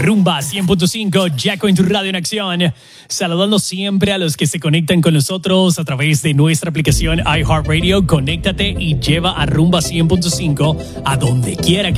Rumba 100.5, Jaco en tu radio en acción. Saludando siempre a los que se conectan con nosotros a través de nuestra aplicación iHeartRadio. Conéctate y lleva a Rumba 100.5 a donde quiera que